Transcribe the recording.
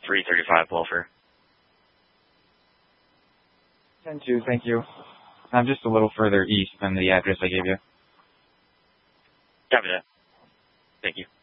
335 Welfare. 10-2, thank you. I'm just a little further east than the address I gave you. Copy that. Thank you.